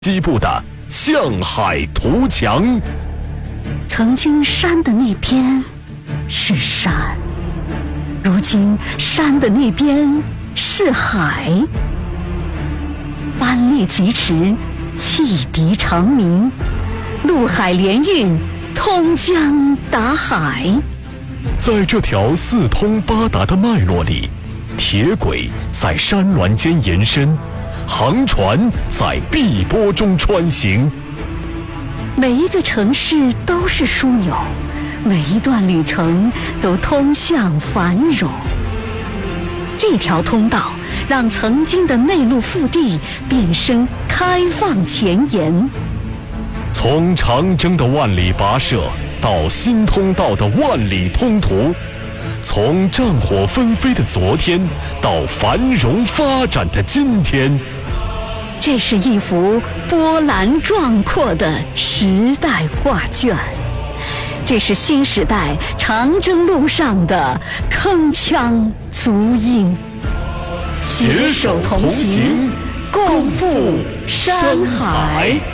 西部的向海图墙。 曾经山的那边是山，如今山的那边是海。班列疾驰，汽笛长鸣，陆海联运，通江达海。 在这条四通八达的脉络里，铁轨在山峦间延伸，航船在碧波中穿行。 每一个城市都是枢纽，每一段旅程都通向繁荣。这条通道让曾经的内陆腹地变身开放前沿。 从长征的万里跋涉到新通道的万里通途，从战火纷飞的昨天到繁荣发展的今天。 这是一幅波澜壮阔的时代画卷，这是新时代长征路上的铿锵足音。 携手同行，共赴山海。